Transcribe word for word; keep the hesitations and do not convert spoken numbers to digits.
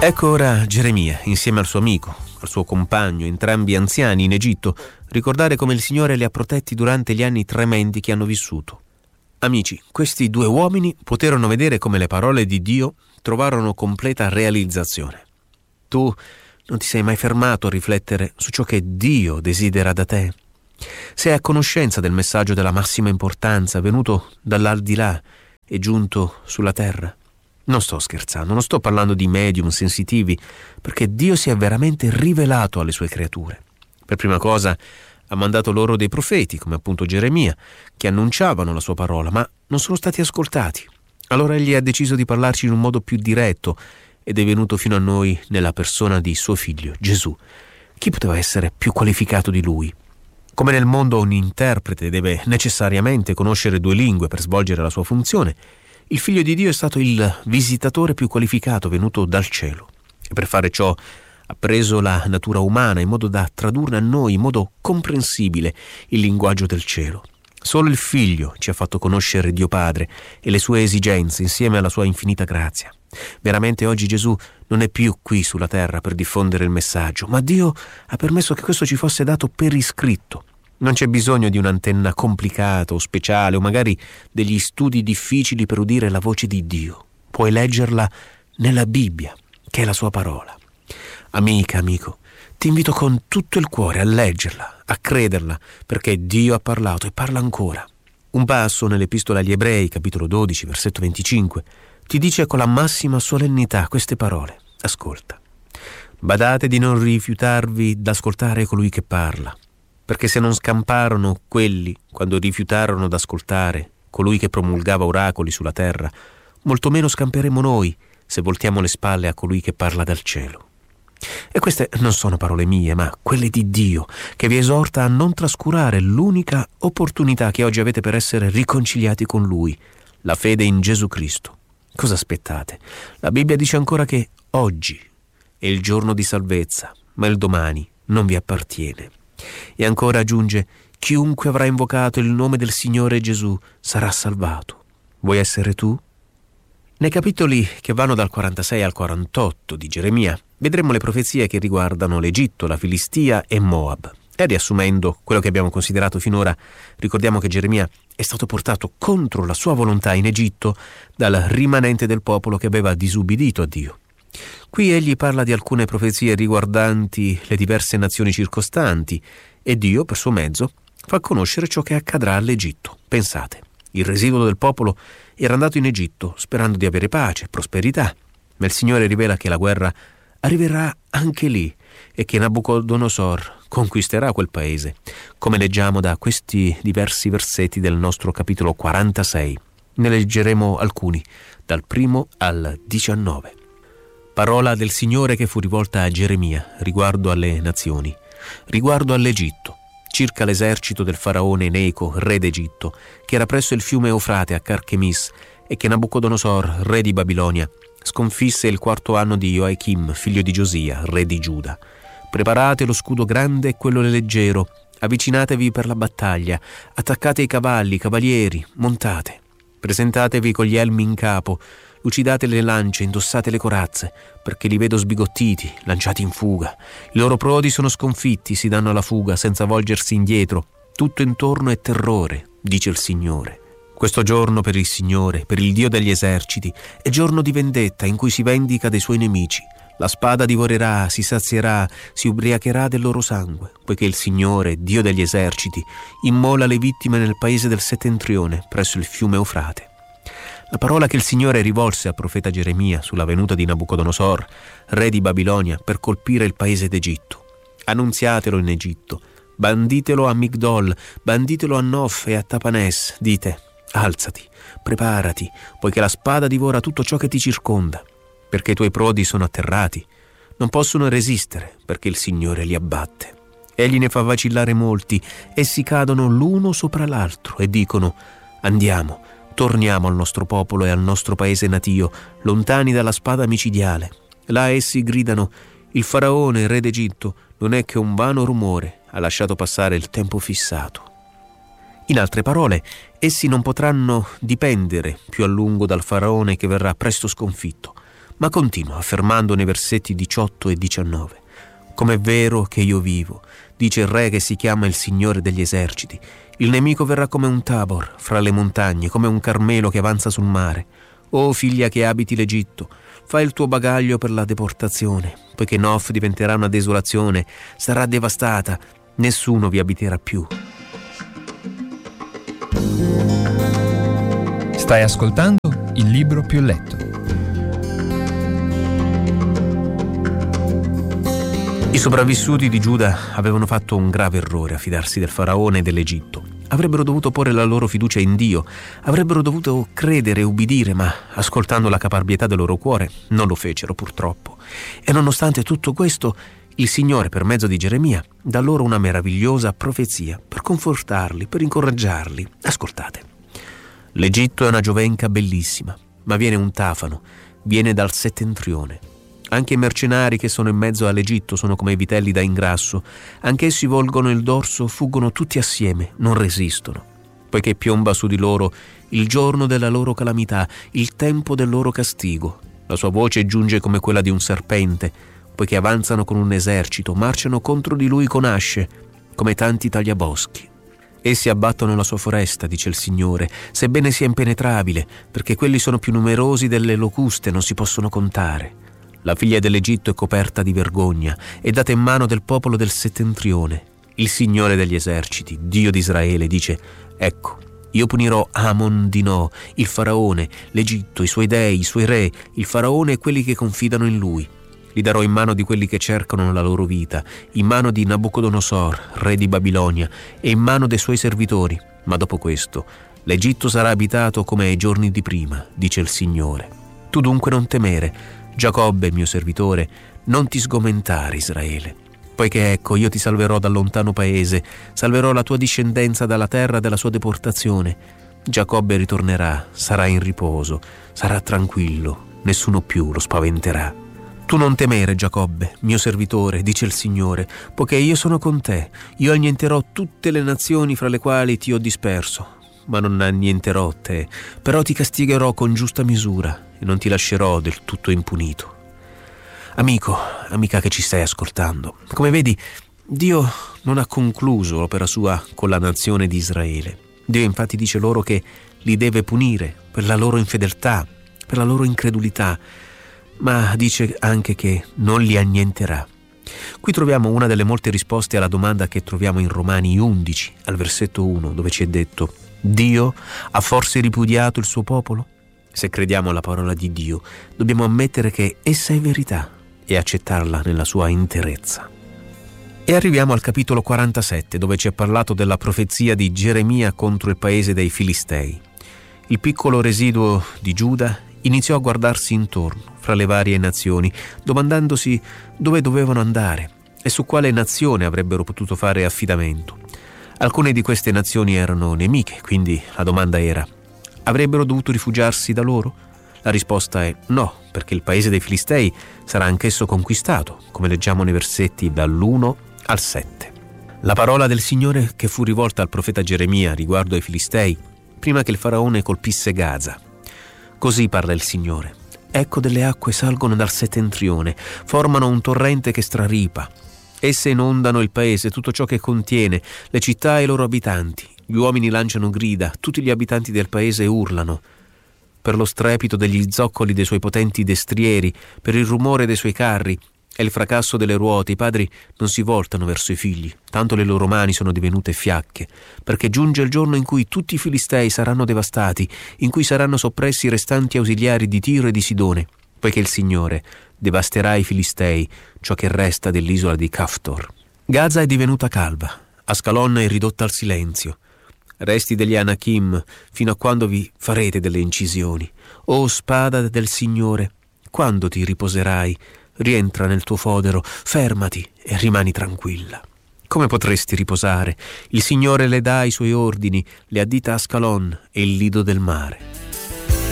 Ecco ora Geremia, insieme al suo amico, al suo compagno, entrambi anziani in Egitto, ricordare come il Signore li ha protetti durante gli anni tremendi che hanno vissuto. Amici, questi due uomini poterono vedere come le parole di Dio trovarono completa realizzazione. Tu non ti sei mai fermato a riflettere su ciò che Dio desidera da te? Sei a conoscenza del messaggio della massima importanza venuto dall'aldilà e giunto sulla terra? Non sto scherzando, non sto parlando di medium sensitivi, perché Dio si è veramente rivelato alle sue creature. Per prima cosa ha mandato loro dei profeti, come appunto Geremia, che annunciavano la sua parola, ma non sono stati ascoltati. Allora egli ha deciso di parlarci in un modo più diretto ed è venuto fino a noi nella persona di suo figlio, Gesù. Chi poteva essere più qualificato di lui? Come nel mondo un interprete deve necessariamente conoscere due lingue per svolgere la sua funzione, il Figlio di Dio è stato il visitatore più qualificato venuto dal cielo. E per fare ciò ha preso la natura umana in modo da tradurre a noi in modo comprensibile il linguaggio del cielo. Solo il Figlio ci ha fatto conoscere Dio Padre e le sue esigenze insieme alla sua infinita grazia. Veramente oggi Gesù non è più qui sulla terra per diffondere il messaggio, ma Dio ha permesso che questo ci fosse dato per iscritto. Non c'è bisogno di un'antenna complicata o speciale o magari degli studi difficili per udire la voce di Dio. Puoi leggerla nella Bibbia, che è la sua parola. Amica, amico, ti invito con tutto il cuore a leggerla, a crederla, perché Dio ha parlato e parla ancora. Un passo nell'Epistola agli Ebrei, capitolo dodici, versetto venticinque, ti dice con la massima solennità queste parole. Ascolta. Badate di non rifiutarvi d'ascoltare colui che parla, perché se non scamparono quelli quando rifiutarono d'ascoltare colui che promulgava oracoli sulla terra, molto meno scamperemo noi se voltiamo le spalle a colui che parla dal cielo. E queste non sono parole mie, ma quelle di Dio, che vi esorta a non trascurare l'unica opportunità che oggi avete per essere riconciliati con Lui, la fede in Gesù Cristo. Cosa aspettate? La Bibbia dice ancora che oggi è il giorno di salvezza, ma il domani non vi appartiene. E ancora aggiunge: chiunque avrà invocato il nome del Signore Gesù sarà salvato. Vuoi essere tu? Nei capitoli che vanno dal quarantasei al quarantotto di Geremia vedremo le profezie che riguardano l'Egitto, la Filistia e Moab. E riassumendo quello che abbiamo considerato finora, ricordiamo che Geremia è stato portato contro la sua volontà in Egitto dal rimanente del popolo che aveva disubbidito a Dio. Qui egli parla di alcune profezie riguardanti le diverse nazioni circostanti e Dio, per suo mezzo, fa conoscere ciò che accadrà all'Egitto. Pensate, il residuo del popolo era andato in Egitto sperando di avere pace e prosperità, ma il Signore rivela che la guerra arriverà anche lì e che Nabucodonosor conquisterà quel paese, come leggiamo da questi diversi versetti del nostro capitolo quarantasei. Ne leggeremo alcuni, dal primo al diciannove. Parola del Signore che fu rivolta a Geremia riguardo alle nazioni, riguardo all'Egitto, circa l'esercito del faraone Neco, re d'Egitto, che era presso il fiume Eufrate a Carchemis e che Nabucodonosor, re di Babilonia, sconfisse il quarto anno di Joachim, figlio di Giosia, re di Giuda. Preparate lo scudo grande e quello leggero, avvicinatevi per la battaglia, attaccate i cavalli, i cavalieri, montate. Presentatevi con gli elmi in capo, lucidate le lance, indossate le corazze, perché li vedo sbigottiti, lanciati in fuga. I loro prodi sono sconfitti, si danno alla fuga senza volgersi indietro. Tutto intorno è terrore, dice il Signore. Questo giorno per il Signore, per il Dio degli eserciti, è giorno di vendetta in cui si vendica dei suoi nemici. La spada divorerà, si sazierà, si ubriacherà del loro sangue, poiché il Signore, Dio degli eserciti, immola le vittime nel paese del settentrione, presso il fiume Eufrate. La parola che il Signore rivolse al profeta Geremia sulla venuta di Nabucodonosor, re di Babilonia, per colpire il paese d'Egitto. Annunziatelo in Egitto, banditelo a Migdol, banditelo a Nof e a Tapanes, dite: alzati, preparati, poiché la spada divora tutto ciò che ti circonda, perché i tuoi prodi sono atterrati, non possono resistere, perché il Signore li abbatte. Egli ne fa vacillare molti, essi cadono l'uno sopra l'altro e dicono: andiamo, torniamo al nostro popolo e al nostro paese natio, lontani dalla spada micidiale. Là essi gridano: il faraone, re d'Egitto, non è che un vano rumore, ha lasciato passare il tempo fissato. In altre parole, essi non potranno dipendere più a lungo dal faraone che verrà presto sconfitto, ma continua affermando nei versetti diciotto e diciannove: «Com'è vero che io vivo, dice il re che si chiama il Signore degli eserciti, il nemico verrà come un Tabor fra le montagne, come un Carmelo che avanza sul mare. O figlia che abiti l'Egitto, fai il tuo bagaglio per la deportazione, poiché Nof diventerà una desolazione, sarà devastata, nessuno vi abiterà più». Stai ascoltando Il libro più letto. I sopravvissuti di Giuda avevano fatto un grave errore a fidarsi del faraone e dell'Egitto. Avrebbero dovuto porre la loro fiducia in Dio, avrebbero dovuto credere e ubbidire, ma ascoltando la caparbietà del loro cuore non lo fecero purtroppo. E nonostante tutto questo, il Signore, per mezzo di Geremia, dà loro una meravigliosa profezia per confortarli, per incoraggiarli. Ascoltate. L'Egitto è una giovenca bellissima, ma viene un tafano, viene dal settentrione. Anche i mercenari che sono in mezzo all'Egitto sono come i vitelli da ingrasso, anch'essi volgono il dorso, fuggono tutti assieme, non resistono, poiché piomba su di loro il giorno della loro calamità, il tempo del loro castigo. La sua voce giunge come quella di un serpente, poiché avanzano con un esercito, marciano contro di lui con asce, come tanti tagliaboschi. Essi abbattono la sua foresta, dice il Signore, sebbene sia impenetrabile, perché quelli sono più numerosi delle locuste, non si possono contare. La figlia dell'Egitto è coperta di vergogna, è data in mano del popolo del settentrione. Il Signore degli eserciti, Dio di Israele, dice: «Ecco, io punirò Amon di No, il faraone, l'Egitto, i suoi dei, i suoi re, il faraone e quelli che confidano in lui. Li darò in mano di quelli che cercano la loro vita, in mano di Nabucodonosor, re di Babilonia, e in mano dei suoi servitori. Ma dopo questo, l'Egitto sarà abitato come ai giorni di prima, dice il Signore. Tu dunque non temere, Giacobbe, mio servitore, non ti sgomentare, Israele. Poiché ecco, io ti salverò dal lontano paese, salverò la tua discendenza dalla terra della sua deportazione. Giacobbe ritornerà, sarà in riposo, sarà tranquillo, nessuno più lo spaventerà. Tu non temere, Giacobbe, mio servitore, dice il Signore, poiché io sono con te. Io annienterò tutte le nazioni fra le quali ti ho disperso, ma non annienterò te, però ti castigherò con giusta misura e non ti lascerò del tutto impunito. Amico, amica che ci stai ascoltando, come vedi, Dio non ha concluso l'opera sua con la nazione di Israele. Dio infatti dice loro che li deve punire per la loro infedeltà, per la loro incredulità, ma dice anche che non li annienterà. Qui troviamo una delle molte risposte alla domanda che troviamo in Romani undici, al versetto uno, dove ci è detto: Dio ha forse ripudiato il suo popolo? Se crediamo alla parola di Dio, dobbiamo ammettere che essa è verità e accettarla nella sua interezza. E arriviamo al capitolo quarantasette, dove ci è parlato della profezia di Geremia contro il paese dei Filistei. Il piccolo residuo di Giuda iniziò a guardarsi intorno fra le varie nazioni, domandandosi dove dovevano andare e su quale nazione avrebbero potuto fare affidamento. Alcune di queste nazioni erano nemiche, quindi la domanda era: avrebbero dovuto rifugiarsi da loro? La risposta è no, perché il paese dei Filistei sarà anch'esso conquistato, come leggiamo nei versetti dall'uno al sette. La parola del Signore che fu rivolta al profeta Geremia riguardo ai Filistei, prima che il faraone colpisse Gaza. Così parla il Signore: ecco, delle acque salgono dal settentrione, formano un torrente che straripa. Esse inondano il paese, tutto ciò che contiene, le città e i loro abitanti. Gli uomini lanciano grida, tutti gli abitanti del paese urlano. Per lo strepito degli zoccoli dei suoi potenti destrieri, per il rumore dei suoi carri e il fracasso delle ruote, i padri non si voltano verso i figli, tanto le loro mani sono divenute fiacche, perché giunge il giorno in cui tutti i Filistei saranno devastati, in cui saranno soppressi i restanti ausiliari di Tiro e di Sidone, poiché il Signore devasterà i Filistei, ciò che resta dell'isola di Caftor. Gaza è divenuta calva, Ascalon è ridotta al silenzio. Resti degli Anakim, fino a quando vi farete delle incisioni. O spada del Signore, quando ti riposerai? Rientra nel tuo fodero, fermati e rimani tranquilla. Come potresti riposare? Il Signore le dà i suoi ordini, le addita Ascalon e il lido del mare.